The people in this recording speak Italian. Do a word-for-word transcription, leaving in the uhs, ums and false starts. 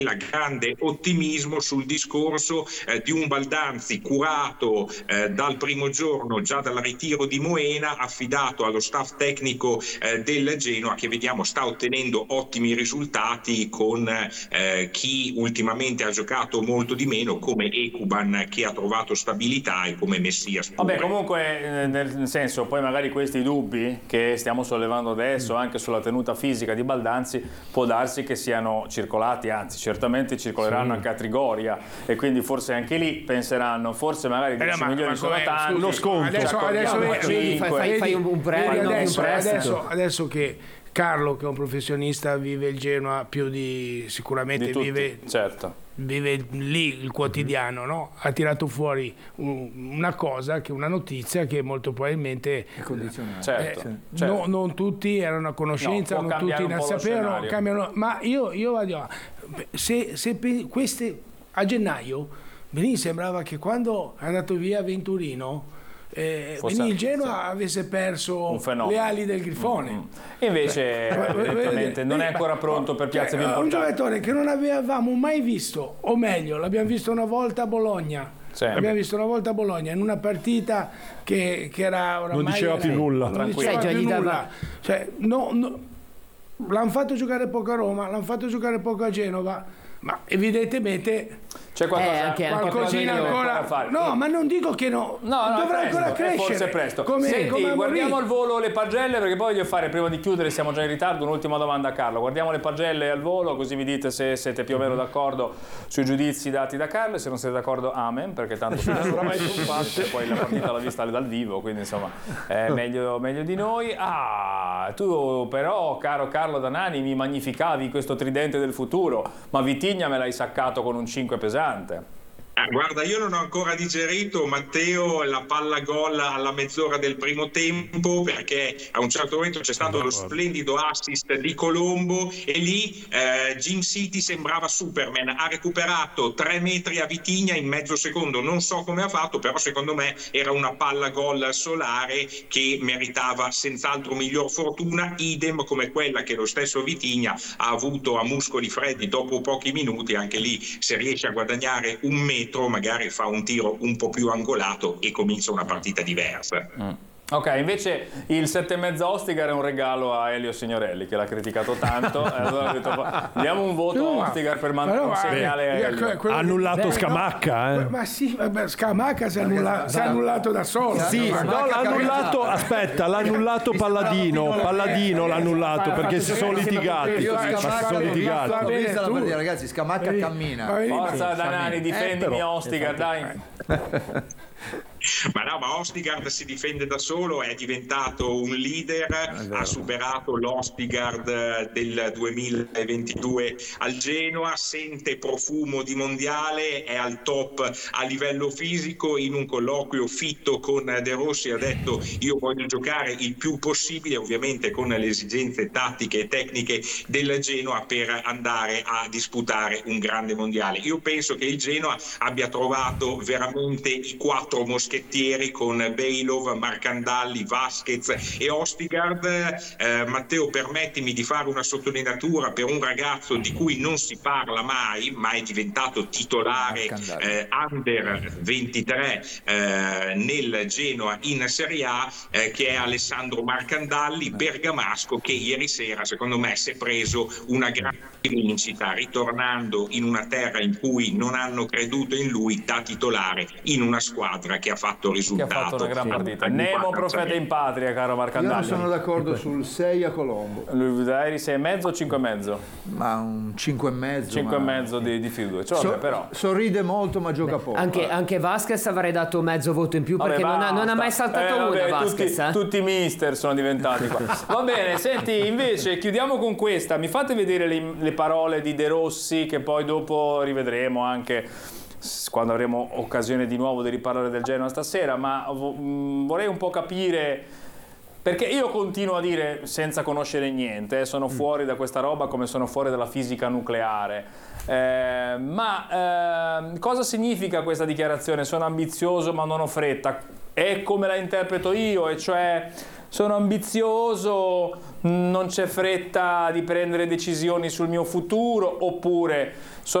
la grande ottimismo sul discorso eh, di un Baldanzi curato eh, dal primo giorno, già dal ritiro di Moena, affidato allo staff tecnico eh, del Genoa, che vediamo sta ottenendo ottimi risultati con eh, chi ultimamente ha giocato molto di meno, come Ekuban, che ha trovato stabilità, e come Messias pure. Vabbè, comunque nel senso, poi magari questi dubbi che stiamo sollevando adesso anche sulla tenuta fisica di Baldanzi può darsi che siano circolati, anzi certamente circoleranno sì. anche a Trigoria, e quindi forse anche lì penseranno forse magari dieci eh, milioni sono tanti, uno sconto adesso, adesso vedi, fai, fai, fai un, un prestito adesso, adesso, adesso che Carlo, che è un professionista, vive il Genoa più di sicuramente di vive certo vive lì il quotidiano, no? Ha tirato fuori un, una cosa, che una notizia che molto probabilmente è condizionata. Certo, eh, certo. No, non tutti erano a conoscenza, no, non tutti ne sapevano, cambiano, ma io, io vado, se, se queste a gennaio mi sembrava che quando è andato via Venturino Eh, il Genoa avesse perso le ali del Grifone. Mm-hmm. Invece evidentemente non è ancora pronto per piazze più importanti. Un giocatore che non avevamo mai visto, o meglio l'abbiamo visto una volta a Bologna, sì. l'abbiamo visto una volta a Bologna in una partita che, che era oramai non diceva più nulla, non diceva cioè, più nulla. Dava... Cioè, no, no, l'hanno fatto giocare poco a Roma, l'hanno fatto giocare poco a Genova, ma evidentemente c'è qualcosa, eh, anche, qualcosina anche ancora fare. No, ma non dico che no, no, no dovrà presto, ancora crescere. Forse è presto. Come, Senti, come guardiamo al volo le pagelle, perché poi voglio fare, prima di chiudere, siamo già in ritardo, un'ultima domanda a Carlo. Guardiamo le pagelle al volo, così mi dite se siete più o meno d'accordo sui giudizi dati da Carlo, e se non siete d'accordo amen, perché tanto oramai sono fatte, poi la partita l'ha vista dal vivo, quindi insomma è meglio, meglio di noi. Ah, tu però, caro Carlo Danani, mi magnificavi questo tridente del futuro, ma Vitigna me l'hai saccato con un cinque pesante. Ah, guarda, io non ho ancora digerito, Matteo, la palla gol alla mezz'ora del primo tempo, perché a un certo momento c'è stato lo splendido assist di Colombo e lì eh, Jim City sembrava Superman, ha recuperato tre metri a Vitigna in mezzo secondo, non so come ha fatto, però secondo me era una palla gol solare che meritava senz'altro miglior fortuna, idem come quella che lo stesso Vitigna ha avuto a muscoli freddi dopo pochi minuti. Anche lì, se riesce a guadagnare un metro, magari fa un tiro un po' più angolato e comincia una partita diversa. Mm. Ok, invece il sette e mezza Ostigar è un regalo a Elio Signorelli, che l'ha criticato tanto, e allora ho detto diamo un voto a Ostigar per mandare un segnale a Elio. Ha annullato beh, Scamacca, no, eh. ma sì, vabbè, Scamacca si è, annulla, si è annullato da solo. Sì, no, l'ha annullato, aspetta, l'ha annullato Palladino, Palladino l'ha annullato perché si sono litigati. Io Scamacca sono litigati. Ho visto la partita, ragazzi, Scamacca cammina. Forza Danani, difendimi eh, Ostigar, dai. Ma no, ma Ostigard si difende da solo, è diventato un leader, ha superato l'Ostigard del duemilaventidue al Genoa, sente profumo di mondiale, è al top a livello fisico. In un colloquio fitto con De Rossi ha detto: io voglio giocare il più possibile, ovviamente con le esigenze tattiche e tecniche del Genoa, per andare a disputare un grande mondiale. Io penso che il Genoa abbia trovato veramente i quattro moschettieri con Bejlov, Marcandalli, Vasquez e Ostigard. eh, Matteo, permettimi di fare una sottolineatura per un ragazzo di cui non si parla mai, ma è diventato titolare eh, under ventitré eh, nel Genoa in Serie A, eh, che è Alessandro Marcandalli, bergamasco, che ieri sera secondo me si è preso una grande vincita, ritornando in una terra in cui non hanno creduto in lui, da titolare in una squadra che ha fatto risultato. Che ha fatto una gran partita. Nemo profeta in patria, caro Marcandalli. Io non sono d'accordo sul sei a Colombo. Lui eri sei e mezzo o cinque e mezzo? Ma un cinque e mezzo. cinque ma... e mezzo di, di fiducia. Cioè, so, vabbè, però. Sorride molto ma gioca poco. Anche, anche Vasquez avrei dato mezzo voto in più, vabbè, perché non ha, non ha mai saltato eh, vabbè, una Vasquez. Tutti, eh? tutti mister sono diventati qua. Va bene, senti, invece chiudiamo con questa. Mi fate vedere le, le parole di De Rossi, che poi dopo rivedremo anche quando avremo occasione di nuovo di riparlare del Genoa stasera, ma vorrei un po' capire, perché io continuo a dire, senza conoscere niente, sono fuori da questa roba come sono fuori dalla fisica nucleare, eh, ma eh, cosa significa questa dichiarazione? Sono ambizioso ma non ho fretta. È come la interpreto io, e cioè sono ambizioso non c'è fretta di prendere decisioni sul mio futuro, oppure